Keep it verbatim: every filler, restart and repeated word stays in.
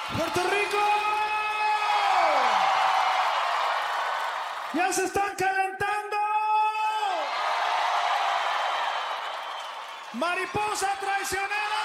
Puerto Rico. Ya se están calentando. Mariposa traicionera.